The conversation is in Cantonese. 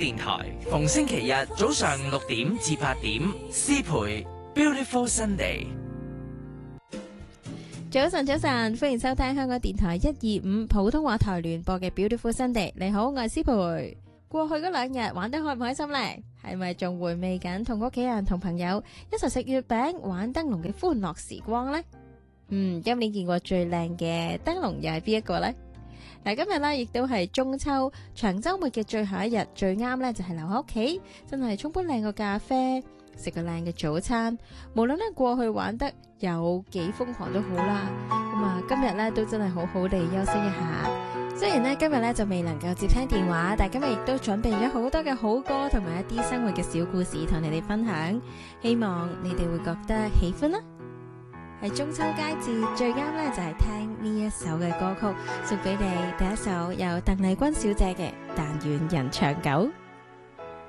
電台，逢星期日早上6點至8點，詩培 Beautiful Sunday。 早晨，歡迎收聽香港電台125普通話台聯播嘅 Beautiful Sunday。你好，我係詩培。過去嗰2日玩得開唔開心呢？係咪仲回味緊同屋企人同朋友一齊食月餅、玩燈籠嘅歡樂時光呢？今年見過最靚嘅燈籠又係邊一個呢？嗱，今日呢亦都係中秋長週末嘅最後一日，最啱呢就係留喺屋企，真係沖杯靚個咖啡，食個靚嘅早餐。無論呢過去玩得有幾瘋狂都好啦，咁啊今日呢都真係好好地休息一下。雖然呢今日呢就未能夠接聽電話，但今日亦都準備咗好多嘅好歌同埋一啲生活嘅小故事同你哋分享，希望你哋會覺得喜歡啦。係中秋佳節，最啱呢就係聽呢一首嘅歌曲，送俾你。第一首由鄧麗君小姐嘅《但願人長久》。